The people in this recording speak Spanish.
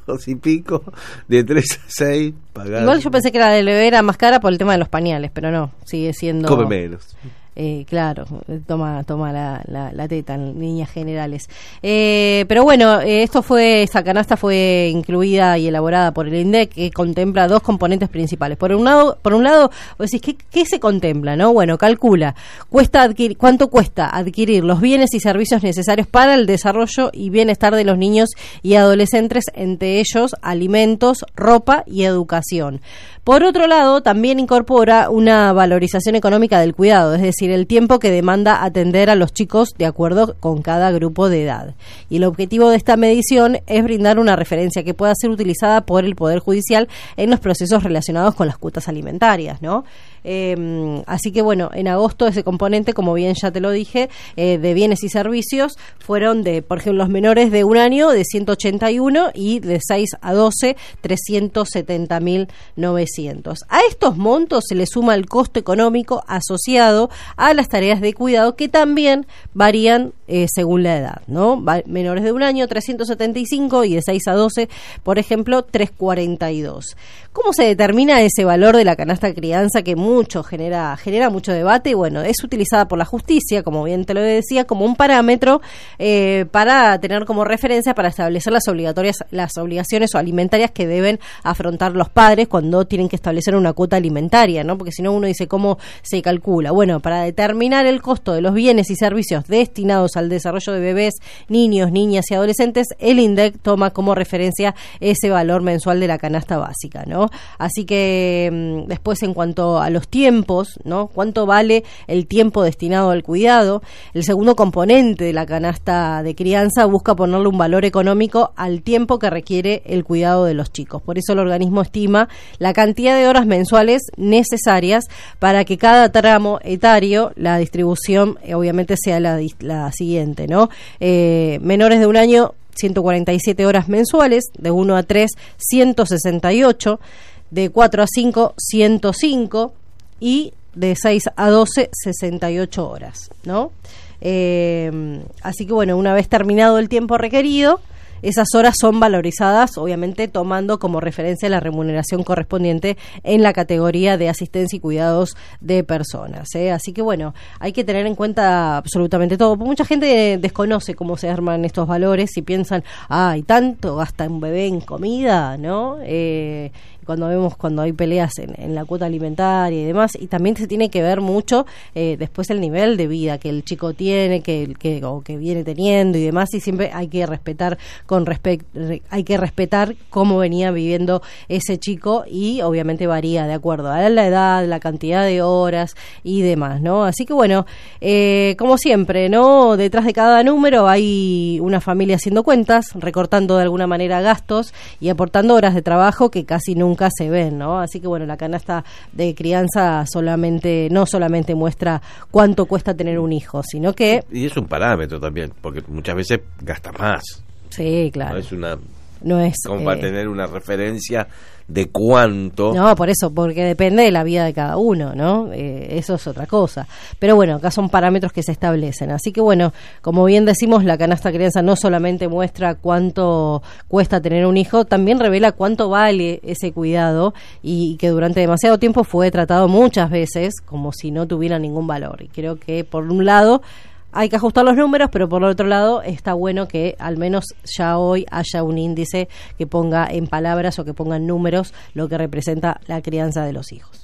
200 y pico, de 3 a 6 pagar. Igual yo pensé que la del bebé era más cara por el tema de los pañales, pero no, sigue siendo... Come menos. Claro, toma la teta en líneas generales. Pero bueno, esta canasta fue incluida y elaborada por el INDEC, que contempla dos componentes principales. Por un lado, vos decís, ¿qué se contempla? ¿No? Bueno, calcula, cuánto cuesta adquirir los bienes y servicios necesarios para el desarrollo y bienestar de los niños y adolescentes, entre ellos alimentos, ropa y educación. Por otro lado, también incorpora una valorización económica del cuidado, es decir, el tiempo que demanda atender a los chicos de acuerdo con cada grupo de edad. Y el objetivo de esta medición es brindar una referencia que pueda ser utilizada por el Poder Judicial en los procesos relacionados con las cuotas alimentarias, ¿no? Así que bueno, en agosto ese componente, como bien ya te lo dije, de bienes y servicios fueron de, por ejemplo, los menores de 1 año de 181 y de 6 a 12 370.900. A estos montos se le suma el costo económico asociado a las tareas de cuidado, que también varían según la edad, ¿no? Menores de 1 año 375 y de 6 a 12, por ejemplo, 342. ¿Cómo se determina ese valor de la canasta crianza que genera mucho debate? Bueno, es utilizada por la justicia, como bien te lo decía, como un parámetro para tener como referencia para establecer las obligaciones alimentarias que deben afrontar los padres cuando tienen que establecer una cuota alimentaria, ¿no? Porque si no uno dice cómo se calcula. Bueno, para determinar el costo de los bienes y servicios destinados al desarrollo de bebés, niños, niñas y adolescentes, el INDEC toma como referencia ese valor mensual de la canasta básica, ¿no? Así que después, en cuanto a los tiempos, ¿no? ¿Cuánto vale el tiempo destinado al cuidado? El segundo componente de la canasta de crianza busca ponerle un valor económico al tiempo que requiere el cuidado de los chicos. Por eso el organismo estima la cantidad de horas mensuales necesarias para que cada tramo etario, la distribución obviamente sea la siguiente, ¿no? Menores de 1 año, 147 horas mensuales, de 1 a 3, 168, de 4 a 5, 105 y de 6 a 12, 68 horas, ¿no? Así que bueno, una vez terminado el tiempo requerido, esas horas son valorizadas, obviamente tomando como referencia la remuneración correspondiente en la categoría de asistencia y cuidados de personas, ¿eh? Así que bueno, hay que tener en cuenta absolutamente todo. Mucha gente desconoce cómo se arman estos valores y piensan, ¿y tanto gasta un bebé en comida? ¿No? Cuando hay peleas en la cuota alimentaria y demás, y también se tiene que ver mucho después el nivel de vida que el chico tiene, que viene teniendo y demás, y siempre hay que respetar cómo venía viviendo ese chico, y obviamente varía de acuerdo a la edad, la cantidad de horas y demás, ¿no? Así que bueno, como siempre, ¿no? Detrás de cada número hay una familia haciendo cuentas, recortando de alguna manera gastos y aportando horas de trabajo que casi nunca se ven, ¿no? Así que bueno, la canasta de crianza no solamente muestra cuánto cuesta tener un hijo, sino que... Y es un parámetro también, porque muchas veces gasta más. Sí, claro. No es como para tener una referencia de cuánto. No, por eso, porque depende de la vida de cada uno, ¿no? Eso es otra cosa. Pero bueno, acá son parámetros que se establecen. Así que bueno, como bien decimos, la canasta crianza no solamente muestra cuánto cuesta tener un hijo, también revela cuánto vale ese cuidado, y que durante demasiado tiempo fue tratado muchas veces como si no tuviera ningún valor. Y creo que por un lado hay que ajustar los números, pero por otro lado está bueno que al menos ya hoy haya un índice que ponga en palabras o que ponga en números lo que representa la crianza de los hijos.